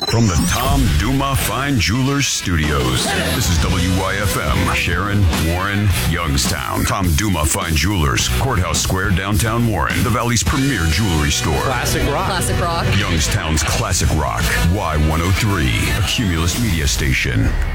From the Tom Duma Fine Jewelers Studios, this is WYFM, Sharon, Warren, Youngstown. Tom Duma Fine Jewelers, Courthouse Square, downtown Warren, the Valley's premier jewelry store. Classic rock. Classic rock. Youngstown's classic rock. Y103, a Cumulus media station.